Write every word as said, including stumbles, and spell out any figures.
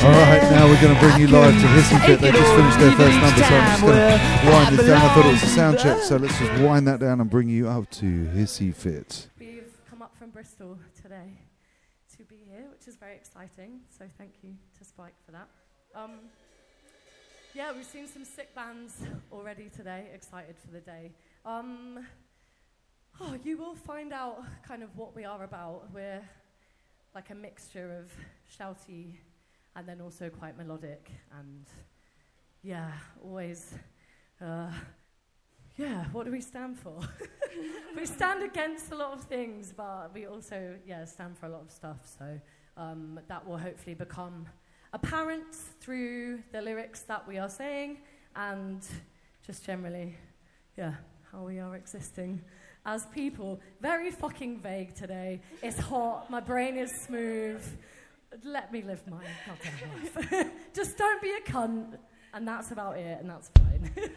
Alright, now we're going to bring you live to Hissy Fit. They just finished their first number, so I'm just going to wind this down. I thought it was a sound check, so let's just wind that down and bring you up to Hissy Fit. We've come up from Bristol today to be here, which is very exciting, so thank you to Spike for that. Um, yeah, we've seen some sick bands already today, excited for the day. Um, oh, you will find out kind of what we are about. We're like a mixture of shouty and then also quite melodic and, yeah, always, uh, yeah, what do we stand for? We stand against a lot of things, but we also, yeah, stand for a lot of stuff, so um, that will hopefully become apparent through the lyrics that we are saying and just generally, yeah, how we are existing as people. Very fucking vague today. It's hot, my brain is smooth. Let me live my goddamn life. Just don't be a cunt, and that's about it, and that's fine.